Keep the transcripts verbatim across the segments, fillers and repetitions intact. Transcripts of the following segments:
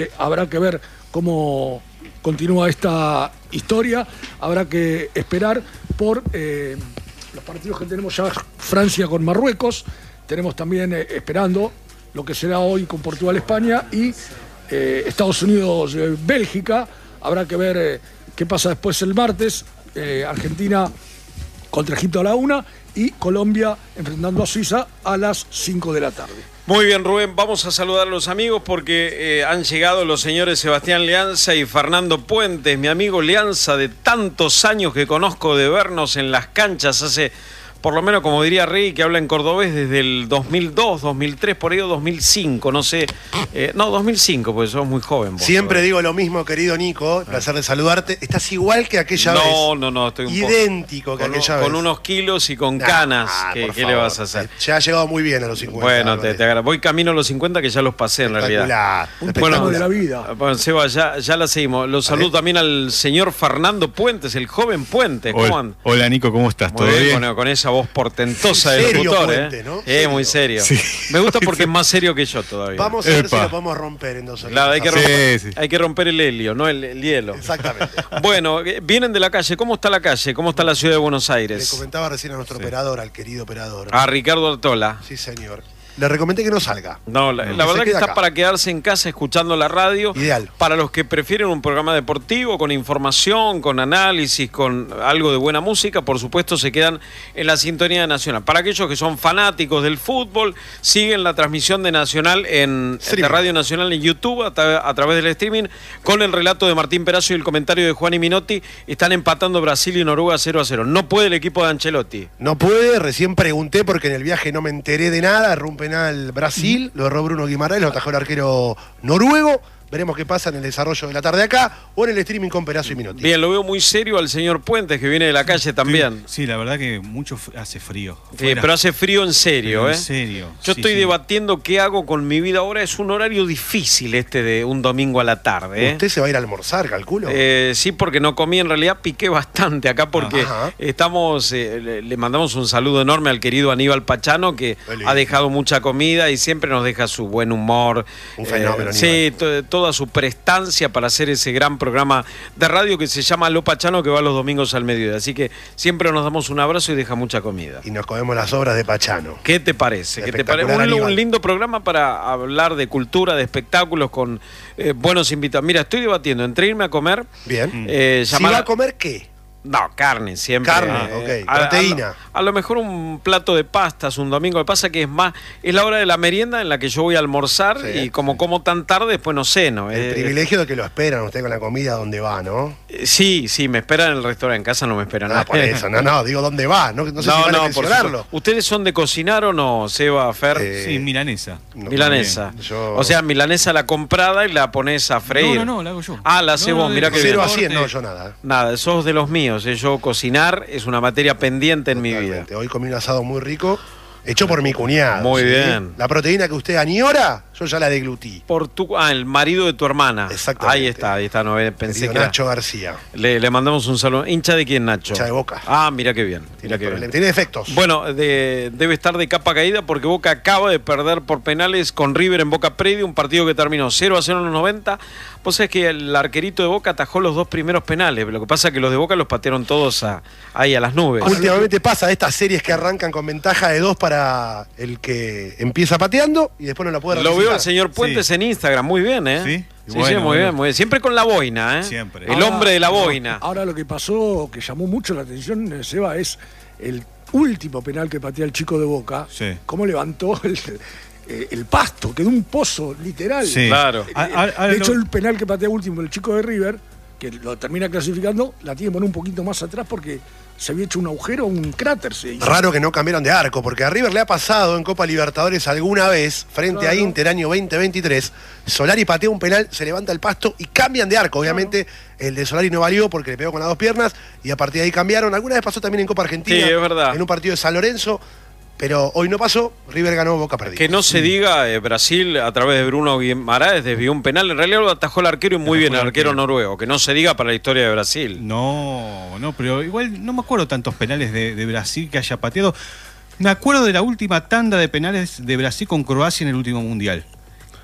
Habrá que ver cómo continúa esta historia, habrá que esperar por eh, los partidos que tenemos ya, Francia con Marruecos, tenemos también eh, esperando lo que será hoy con Portugal-España y eh, Estados Unidos-Bélgica, habrá que ver eh, qué pasa después el martes, eh, Argentina contra Egipto a la una y Colombia enfrentando a Suiza a las cinco de la tarde. Muy bien, Rubén, vamos a saludar a los amigos porque eh, han llegado los señores Sebastián Leanza y Fernando Puentes, mi amigo Leanza de tantos años que conozco de vernos en las canchas hace, por lo menos como diría Rey, que habla en cordobés desde el dos mil dos, dos mil tres, por ahí o dos mil cinco, no sé, eh, no, dos mil cinco, porque sos muy joven vos. Siempre todavía digo lo mismo, querido Nico, placer de saludarte, estás igual que aquella no, vez. No, no, no, estoy un idéntico poco, que con, aquella con vez. unos kilos y con canas, nah, ¿qué, ¿qué le vas a hacer? Ya ha llegado muy bien a los cincuenta. Bueno, te, te agarro. Voy camino a los cincuenta que ya los pasé en realidad. Un bueno, de la vida. Bueno, Seba, ya, ya la seguimos. Los saludo ¿Vale? también al señor Fernando Puentes, el joven Puentes. ¿Cómo Hola, hola Nico, ¿cómo estás? Muy ¿Todo bien? bien? Con, con esa voz portentosa del locutor, Puente, ¿eh? ¿no? Eh, muy serio. Sí. Me gusta porque es más serio que yo todavía. Vamos a ver Epa. si lo podemos romper en dos horas. Claro, hay que, romper, sí, sí. hay que romper el helio, no el, el hielo. Exactamente. Bueno, vienen de la calle. ¿Cómo está la calle? ¿Cómo está la ciudad de Buenos Le Aires? comentaba recién a nuestro sí. operador, al querido operador. A Ricardo Artola. Sí, señor. Le recomendé que no salga. No, la, no. la que verdad que está acá. para quedarse en casa escuchando la radio. Ideal. Para los que prefieren un programa deportivo, con información, con análisis, con algo de buena música, por supuesto se quedan en la sintonía de Nacional. Para aquellos que son fanáticos del fútbol, siguen la transmisión de Nacional en de Radio Nacional en YouTube a, tra a través del streaming, con el relato de Martín Perazo y el comentario de Juan y Minotti. Están empatando Brasil y Noruega cero a cero. No puede el equipo de Ancelotti. No puede, recién pregunté porque en el viaje no me enteré de nada, rompe penal Brasil, lo erró Bruno Guimaraes, lo atajó el arquero noruego. Veremos qué pasa en el desarrollo de la tarde acá o en el streaming con Perazo y Minotti. Bien, lo veo muy serio al señor Puentes, que viene de la calle también. Sí, sí, la verdad que mucho hace frío. Sí, pero hace frío en serio, pero ¿eh? En serio. Yo sí, estoy sí. debatiendo qué hago con mi vida ahora. Es un horario difícil este de un domingo a la tarde, ¿eh? ¿Usted se va a ir a almorzar, calculo? Eh, sí, porque no comí, en realidad piqué bastante acá porque Ajá. estamos, eh, le, le mandamos un saludo enorme al querido Aníbal Pachano, que Feliz. ha dejado mucha comida y siempre nos deja su buen humor. Un fenómeno, eh, Sí, to, toda su prestancia para hacer ese gran programa de radio que se llama Lo Pachano, que va los domingos al mediodía. Así que siempre nos damos un abrazo y deja mucha comida. Y nos comemos las obras de Pachano. ¿Qué te parece? ¿Qué te parece? Un, un lindo programa para hablar de cultura, de espectáculos con eh, buenos invitados. Mira, estoy debatiendo entre irme a comer. Bien. Eh, ¿Si va a comer qué? No, carne siempre. Carne, eh, ok. A, Proteína. A, a lo mejor un plato de pastas un domingo. Lo que pasa que es más, es la hora de la merienda en la que yo voy a almorzar Sí, y como como tan tarde, después no ceno. El eh, privilegio de que lo esperan usted con la comida donde va, ¿no? eh, sí, sí, me esperan en el restaurante. En casa no me esperan. Ah, por eso. No, no, digo dónde va. No, no sé no, si vale no, por mencionarlo. supuesto. ¿Ustedes son de cocinar o no, Seba, Fer? Eh, Sí, milanesa. No, milanesa. Yo- O sea, milanesa la comprada y la pones a freír. No, no, no, la hago yo. Ah, la haces No, vos, no, mirá de- que Cero bien. a cien, no, Corte. yo nada. Nada, sos de los míos. eh, Yo cocinar es una materia pendiente en mi vida. Totalmente. Hoy comí un asado muy rico, hecho por mi cuñado. Muy ¿sí? bien. La proteína que usted añora, yo ya la deglutí. Por tu, ah, el marido de tu hermana. Exactamente. Ahí está, ahí está. No, eh, pensé Querido que era- Nacho García. le, le mandamos un saludo. ¿Hincha de quién, Nacho? Hincha de Boca. Ah, mira qué bien. Tiene, Mira qué bien. problema- tiene defectos. Bueno, de- debe estar de capa caída porque Boca acaba de perder por penales con River en Boca Predio, un partido que terminó cero a cero en los noventa. Vos sabés que el arquerito de Boca atajó los dos primeros penales. Lo que pasa es que los de Boca los patearon todos a- ahí a las nubes. Últimamente pasa de estas series que arrancan con ventaja de dos para el que empieza pateando y después no la puede Lo veo rectificar. al señor Puentes Sí. en Instagram, muy bien, ¿eh? Sí, Sí, sí, bueno, muy bueno. bien, muy bien. Siempre con la boina, ¿eh? Siempre. El Ahora- hombre de la boina. Ahora lo que pasó, que llamó mucho la atención, eh, Seba, es el último penal que patea el chico de Boca. Sí. Cómo levantó el, eh, el pasto, quedó un pozo, literal. Sí. Claro. Eh, A- a- ahora de hecho, lo- el penal que patea último el chico de River, que lo termina clasificando, la tiene que poner un poquito más atrás porque se había hecho un agujero, un cráter. Se hizo. Raro que no cambiaron de arco, porque a River le ha pasado en Copa Libertadores alguna vez, frente Claro. a Inter año veinte veintitrés, Solari patea un penal, se levanta el pasto y cambian de arco. Obviamente el de Solari no valió porque le pegó con las dos piernas y a partir de ahí cambiaron. Alguna vez pasó también en Copa Argentina, Sí, es verdad. en un partido de San Lorenzo, pero hoy no pasó, River ganó, Boca perdió. Que no se diga, eh, Brasil a través de Bruno Guimaraes desvió un penal. En realidad lo atajó el arquero y muy bien el el arquero arquero. noruego. Que no se diga para la historia de Brasil. No, no, pero igual no me acuerdo tantos penales de, de Brasil que haya pateado. Me acuerdo de la última tanda de penales de Brasil con Croacia en el último mundial.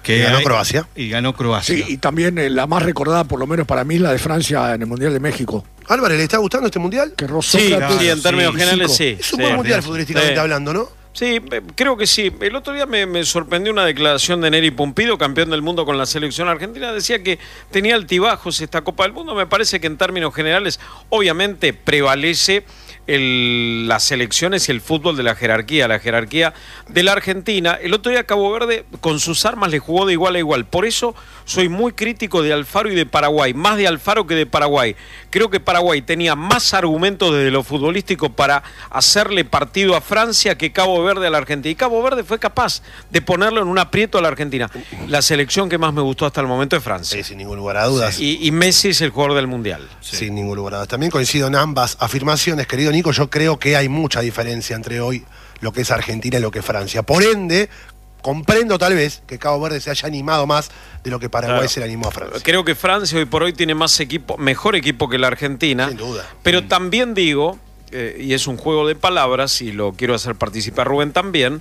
Que Y ganó hay- Croacia. Y ganó Croacia. Sí, y también eh, la más recordada, por lo menos para mí, la de Francia en el Mundial de México. Álvarez, ¿le está gustando este mundial? Que rozó Sí, Sócrates. sí, en términos Sí, generales cinco. sí. Es un sí. buen mundial sí. futbolísticamente Sí. hablando, ¿no? Sí, eh, creo que sí. El otro día me, me sorprendió una declaración de Neri Pumpido, campeón del mundo con la selección argentina. Decía que tenía altibajos esta Copa del Mundo. Me parece que en términos generales, obviamente, prevalece el- las selecciones y el fútbol de la jerarquía, la jerarquía de la Argentina. El otro día Cabo Verde con sus armas le jugó de igual a igual. Por eso soy muy crítico de Alfaro y de Paraguay, más de Alfaro que de Paraguay. Creo que Paraguay tenía más argumentos desde lo futbolístico para hacerle partido a Francia que Cabo Verde a la Argentina. Y Cabo Verde fue capaz de ponerlo en un aprieto a la Argentina. La selección que más me gustó hasta el momento es Francia. Sí, sin ningún lugar a dudas. Y, y Messi es el jugador del Mundial. Sin ningún lugar a dudas. También coincido en ambas afirmaciones, querido Nico. Yo creo que hay mucha diferencia entre hoy lo que es Argentina y lo que es Francia. Por ende, comprendo tal vez que Cabo Verde se haya animado más de lo que Paraguay Claro. se le animó a Francia. Creo que Francia hoy por hoy tiene más equipo, mejor equipo que la Argentina. Sin duda. Pero también digo, eh, y es un juego de palabras, y lo quiero hacer participar Rubén también,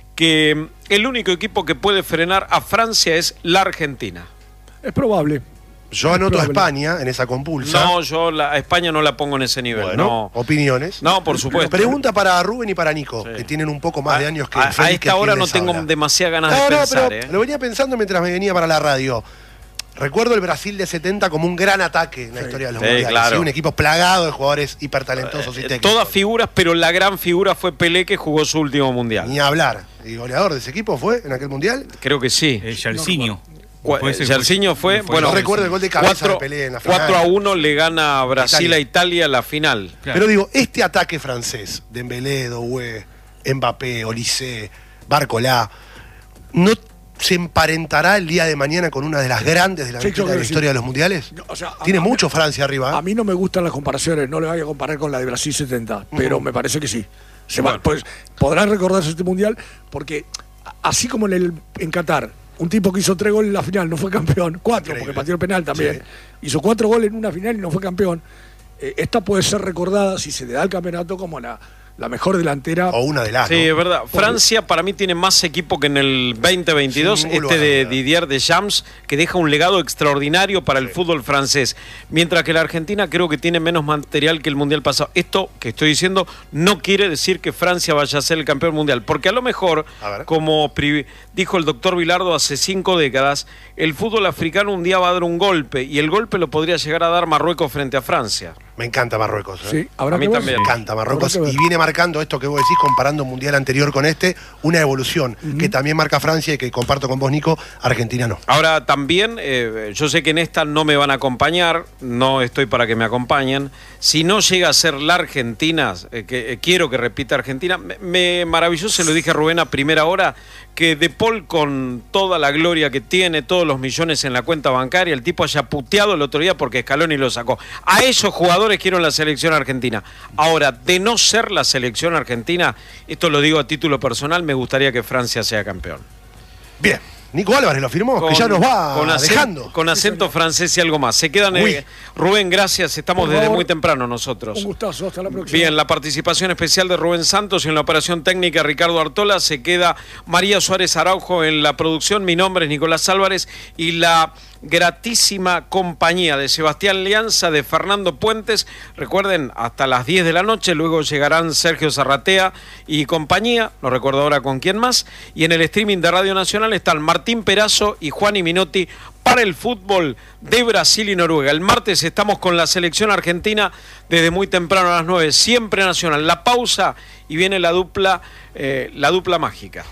que el único equipo que puede frenar a Francia es la Argentina. Es probable. Yo anoto a Probable. España en esa compulsa. No, yo la, a España no la pongo en ese nivel. Bueno, no. opiniones. No, por supuesto. Pregunta para Rubén y para Nico, Sí. que tienen un poco más de años que a, el a Félix, esta que hora quien no les tengo habla. demasiadas ganas No, de no, pensar. pero ¿eh? lo venía pensando mientras me venía para la radio. Recuerdo el Brasil de setenta como un gran ataque en la historia de los Sí, mundiales. claro. ¿sí? Un equipo plagado de jugadores hipertalentosos y Eh, técnicos. Todas figuras, pero la gran figura fue Pelé, que jugó su último mundial. Ni hablar. ¿Y goleador de ese equipo fue en aquel mundial? Creo que sí. Eh, Jairzinho. Cua- Puede ser- Jairzinho fue, no bueno, No recuerdo el gol de cabeza de Pelé en la final. cuatro a uno le gana Brasil Italia. a Italia la final. Claro. Pero digo, este ataque francés, Dembélé, Doué, Mbappé, Olysée, Barcolá, ¿no se emparentará el día de mañana con una de las grandes de la, Sí, historia, creo de que la sí. historia de los mundiales? No, o sea, a- Tiene a- mucho Francia arriba. ¿eh? A mí no me gustan las comparaciones, no le voy a comparar con la de Brasil setenta, pero me parece que sí. Se va- Bueno. pues, podrán recordarse este mundial porque a- así como en, el, en Qatar, un tipo que hizo tres goles en la final no fue campeón, cuatro, Increíble. porque pateó el penal también, Sí. hizo cuatro goles en una final y no fue campeón. Eh, esta puede ser recordada, si se le da el campeonato, como la, la mejor delantera. O una de las. Sí, ¿no? es verdad. Francia para mí tiene más equipo que en el veinte veintidós, Sin ningún este lugar a de duda. Didier Deschamps, que deja un legado extraordinario para el fútbol francés. Mientras que la Argentina creo que tiene menos material que el Mundial pasado. Esto que estoy diciendo no quiere decir que Francia vaya a ser el campeón mundial, porque a lo mejor, A ver. como pri- dijo el doctor Bilardo hace cinco décadas, el fútbol africano un día va a dar un golpe, y el golpe lo podría llegar a dar Marruecos frente a Francia. Me encanta Marruecos. ¿eh? Sí, habrá A mí que ver. también. Me encanta Marruecos. Habrá que Y ver. viene marcando esto que vos decís, comparando un mundial anterior con este, una evolución que también marca Francia y que comparto con vos, Nico. Argentina no. Ahora también, eh, yo sé que en esta no me van a acompañar, no estoy para que me acompañen. Si no llega a ser la Argentina, eh, que eh, quiero que repita Argentina, me, me maravilló, se lo dije a Rubén a primera hora, que De Paul, con toda la gloria que tiene, todos los millones en la cuenta bancaria, el tipo haya puteado el otro día porque Scaloni lo sacó. A esos jugadores quiero en la selección argentina. Ahora, de no ser la selección argentina, esto lo digo a título personal, me gustaría que Francia sea campeón. Bien. Nico Álvarez lo firmó, que ya nos va con acento, dejando. con acento francés y algo más. Se quedan. Uy. eh, Rubén, gracias. Estamos Por desde favor. muy temprano nosotros. Un gustazo, hasta la próxima. Bien, la participación especial de Rubén Santos y en la operación técnica Ricardo Artola. Se queda María Suárez Araujo en la producción. Mi nombre es Nicolás Álvarez y la gratísima compañía de Sebastián Lianza, de Fernando Puentes. Recuerden, hasta las diez de la noche, luego llegarán Sergio Zarratea y compañía, no recuerdo ahora con quién más, y en el streaming de Radio Nacional están Martín Perazo y Juan Minotti para el fútbol de Brasil y Noruega. El martes estamos con la selección argentina desde muy temprano a las nueve, siempre Nacional. La pausa y viene la dupla, eh, la dupla mágica.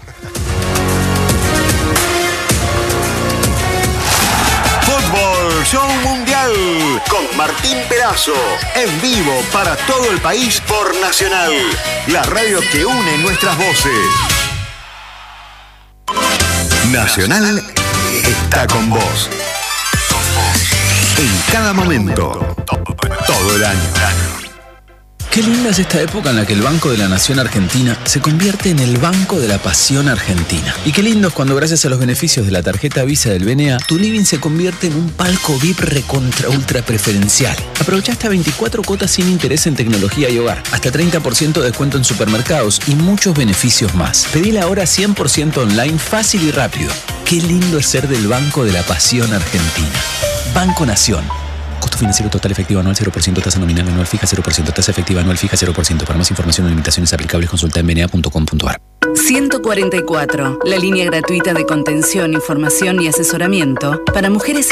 Fútbol Show Mundial con Martín Perazo. En vivo para todo el país por Nacional. La radio que une nuestras voces. Nacional está con vos. En cada momento. Todo el año. Qué linda es esta época en la que el Banco de la Nación Argentina se convierte en el Banco de la Pasión Argentina. Y qué lindo es cuando, gracias a los beneficios de la tarjeta Visa del B N A, tu living se convierte en un palco V I P recontra ultra preferencial. Aprovecha hasta veinticuatro cuotas sin interés en tecnología y hogar, hasta treinta por ciento de descuento en supermercados y muchos beneficios más. Pedila ahora cien por ciento online, fácil y rápido. Qué Qué lindo es ser del Banco de la Pasión Argentina. Banco Nación. Costo financiero total efectivo anual cero por ciento, tasa nominal anual fija cero por ciento, tasa efectiva anual fija cero por ciento. Para más información o limitaciones aplicables consulta en b n a punto com punto a r. ciento cuarenta y cuatro, la línea gratuita de contención, información y asesoramiento para mujeres